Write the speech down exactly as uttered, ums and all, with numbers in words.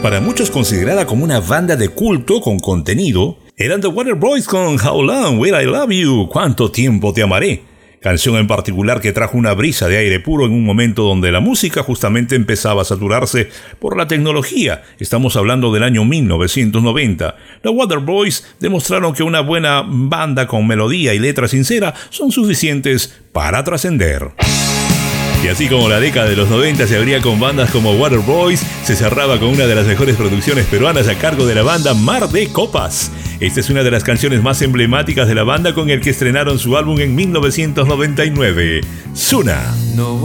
Para muchos considerada como una banda de culto con contenido, eran The Waterboys con How Long Will I Love You? ¿Cuánto tiempo te amaré? Canción en particular que trajo una brisa de aire puro en un momento donde la música justamente empezaba a saturarse por la tecnología. Estamos hablando del año mil novecientos noventa. The Waterboys demostraron que una buena banda con melodía y letra sincera son suficientes para trascender. Y así como la década de los noventa se abría con bandas como Waterboys, se cerraba con una de las mejores producciones peruanas a cargo de la banda Mar de Copas. Esta es una de las canciones más emblemáticas de la banda con el que estrenaron su álbum en mil novecientos noventa y nueve, Zuna. No.